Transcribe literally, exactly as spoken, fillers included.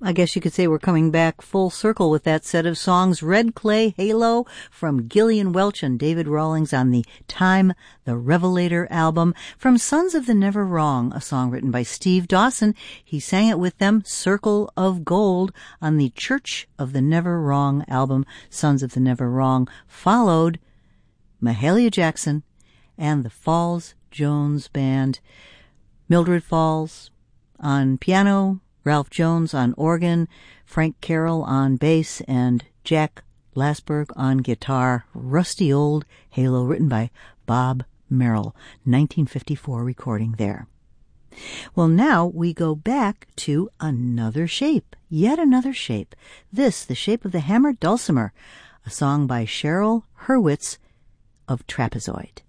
I guess you could say we're coming back full circle with that set of songs. Red Clay Halo from Gillian Welch and David Rawlings on the Time the Revelator album. From Sons of the Never Wrong, a song written by Steve Dawson. He sang it with them, Circle of Gold, on the Church of the Never Wrong album, Sons of the Never Wrong. Followed Mahalia Jackson and the Falls Jones Band. Mildred Falls on piano, Ralph Jones on organ, Frank Carroll on bass, and Jack Lasberg on guitar. Rusty Old Halo, written by Bob Merrill, nineteen fifty-four recording there. Well, now we go back to another shape, yet another shape. This, The Shape of the Hammered Dulcimer, a song by Cheryl Hurwitz of Trapezoid.